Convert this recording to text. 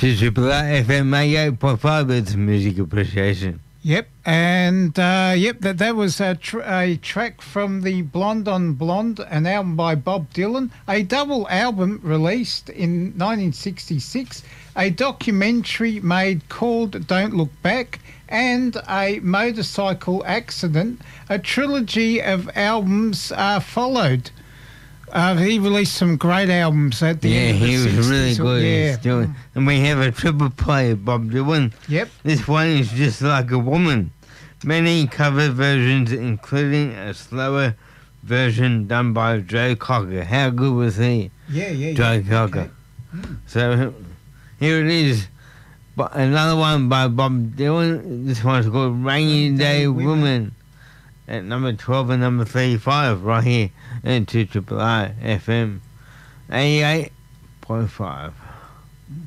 to Triple A FM 88.5. It's music appreciation. Yep, and that was a track from the Blonde on Blonde, an album by Bob Dylan, a double album released in 1966, a documentary made called Don't Look Back, and a motorcycle accident. A trilogy of albums followed. He released some great albums at the end of the 60s. Yeah, he was really good. Yeah. Doing, and we have a triple play of Bob Dylan. Yep. This one is Just Like a Woman. Many cover versions, including a slower version done by Joe Cocker. How good was he? Yeah. Joe Cocker. Okay. So here it is. Another one by Bob Dylan. This one's called Rainy Day Woman. At number 12 and number 35 right here in 2 Triple R FM 88.5.